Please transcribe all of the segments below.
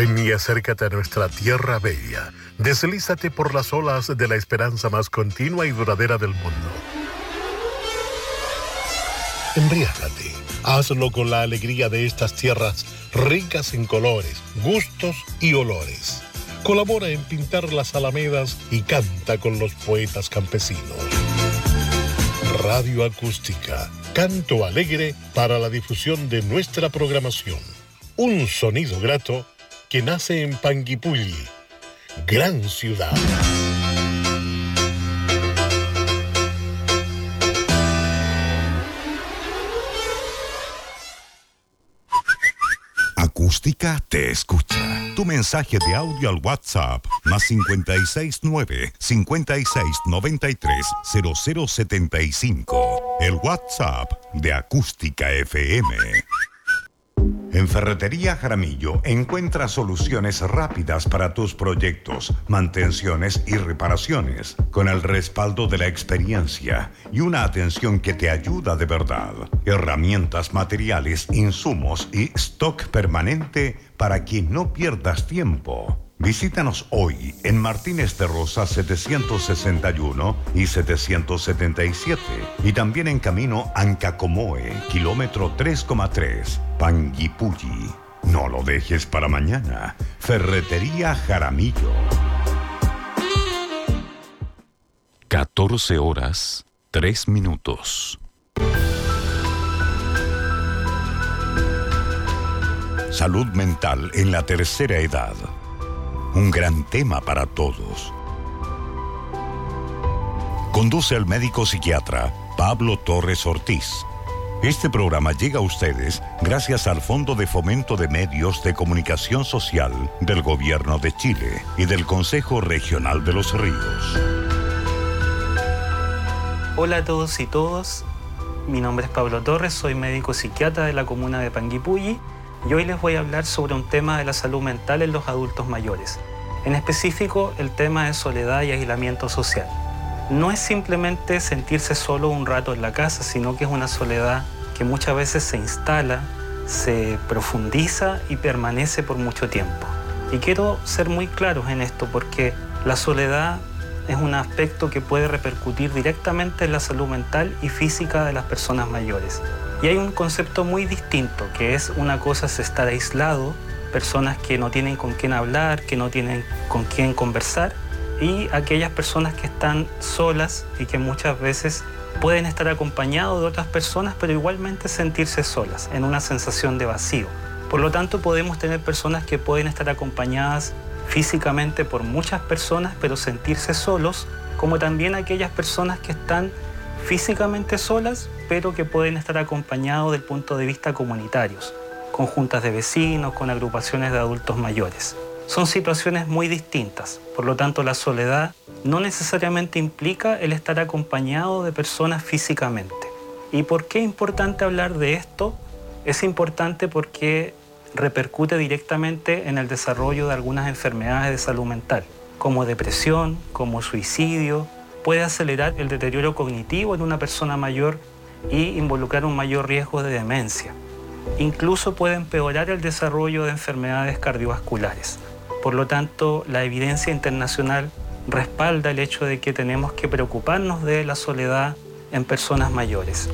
Ven y acércate a nuestra tierra bella. Deslízate por las olas de la esperanza más continua y duradera del mundo. Embriágate. Hazlo con la alegría de estas tierras ricas en colores, gustos y olores. Colabora en pintar las alamedas y canta con los poetas campesinos. Radio Acústica, canto alegre para la difusión de nuestra programación. Un sonido grato que nace en Panguipulli, gran ciudad. Acústica te escucha. Tu mensaje de audio al WhatsApp más 569-5693-0075. El WhatsApp de Acústica FM. En Ferretería Jaramillo encuentra soluciones rápidas para tus proyectos, mantenciones y reparaciones, con el respaldo de la experiencia y una atención que te ayuda de verdad. Herramientas, materiales, insumos y stock permanente para que no pierdas tiempo. Visítanos hoy en Martínez de Rosa 761 y 777 y también en camino Ancacomoe, kilómetro 3,3, Panguipulli. No lo dejes para mañana. Ferretería Jaramillo. 14:03. Salud mental en la tercera edad. Un gran tema para todos. Conduce el médico psiquiatra Pablo Torres Ortiz. Este programa llega a ustedes gracias al Fondo de Fomento de Medios de Comunicación Social del Gobierno de Chile y del Consejo Regional de los Ríos. Hola a todos y todas. Mi nombre es Pablo Torres, soy médico psiquiatra de la comuna de Panguipulli. Y hoy les voy a hablar sobre un tema de la salud mental en los adultos mayores. En específico, el tema de soledad y aislamiento social. No es simplemente sentirse solo un rato en la casa, sino que es una soledad que muchas veces se instala, se profundiza y permanece por mucho tiempo. Y quiero ser muy claros en esto porque la soledad es un aspecto que puede repercutir directamente en la salud mental y física de las personas mayores. Y hay un concepto muy distinto, que es una cosa es estar aislado, personas que no tienen con quién hablar, que no tienen con quién conversar, y aquellas personas que están solas y que muchas veces pueden estar acompañados de otras personas, pero igualmente sentirse solas, en una sensación de vacío. Por lo tanto, podemos tener personas que pueden estar acompañadas físicamente por muchas personas, pero sentirse solos, como también aquellas personas que están físicamente solas, pero que pueden estar acompañados del punto de vista comunitarios, con juntas de vecinos, con agrupaciones de adultos mayores. Son situaciones muy distintas, por lo tanto la soledad no necesariamente implica el estar acompañado de personas físicamente. ¿Y por qué es importante hablar de esto? Es importante porque repercute directamente en el desarrollo de algunas enfermedades de salud mental, como depresión, como suicidio. Puede acelerar el deterioro cognitivo en una persona mayor y involucrar un mayor riesgo de demencia. Incluso puede empeorar el desarrollo de enfermedades cardiovasculares. Por lo tanto, la evidencia internacional respalda el hecho de que tenemos que preocuparnos de la soledad en personas mayores.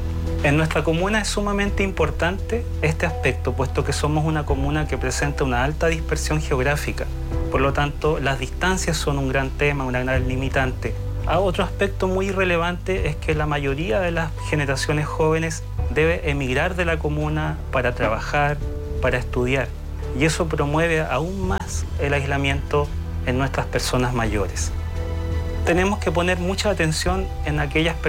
En nuestra comuna es sumamente importante este aspecto, puesto que somos una comuna que presenta una alta dispersión geográfica. Por lo tanto, las distancias son un gran tema, una gran limitante. Otro aspecto muy relevante es que la mayoría de las generaciones jóvenes debe emigrar de la comuna para trabajar, para estudiar. Y eso promueve aún más el aislamiento en nuestras personas mayores. Tenemos que poner mucha atención en aquellas personas